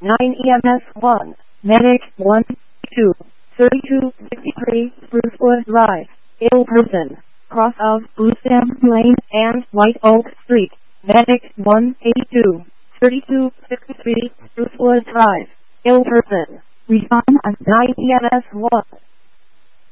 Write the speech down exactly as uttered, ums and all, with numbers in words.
nine E M S one, Medic one two, thirty-two sixty-three Sprucewood Drive, ill person, cross of Bluestem Lane and White Oak Street, Medic one eighty-two, thirty-two sixty-three Sprucewood Drive, ill person, respond on nine E M S one.